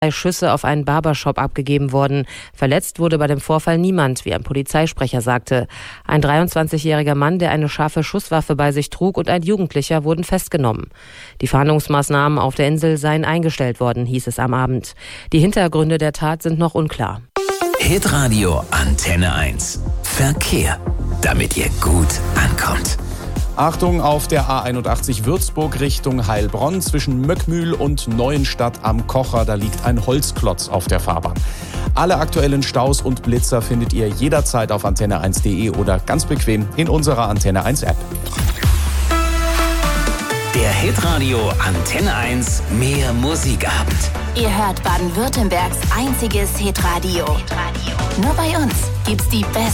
Schüsse auf einen Barbershop abgegeben worden. Verletzt wurde bei dem Vorfall niemand, wie ein Polizeisprecher sagte. Ein 23-jähriger Mann, der eine scharfe Schusswaffe bei sich trug, und ein Jugendlicher wurden festgenommen. Die Fahndungsmaßnahmen auf der Insel seien eingestellt worden, hieß es am Abend. Die Hintergründe der Tat sind noch unklar. Hitradio Antenne 1. Verkehr, damit ihr gut ankommt. Achtung auf der A81 Würzburg Richtung Heilbronn zwischen Möckmühl und Neuenstadt am Kocher. Da liegt ein Holzklotz auf der Fahrbahn. Alle aktuellen Staus und Blitzer findet ihr jederzeit auf antenne1.de oder ganz bequem in unserer Antenne 1 App. Der Hitradio Antenne 1 Mehr Musikabend. Ihr hört Baden-Württembergs einziges Hitradio. Nur bei uns gibt's die besten